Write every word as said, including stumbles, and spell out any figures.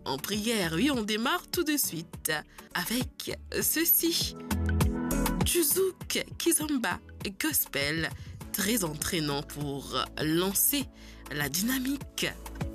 en prière. Oui, on démarre tout de suite avec ceci. Du zouk kizomba gospel, très entraînant pour lancer la dynamique.